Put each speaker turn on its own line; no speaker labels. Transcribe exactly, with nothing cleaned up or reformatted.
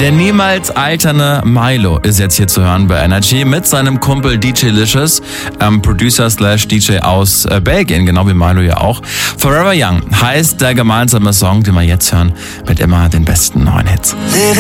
Der niemals alternde Milo ist jetzt hier zu hören bei Energy mit seinem Kumpel D J Licious, ähm, Producer slash D J aus äh, Belgien, genau wie Milo ja auch. Forever Young heißt der gemeinsame Song, den wir jetzt hören, mit immer den besten neuen Hits.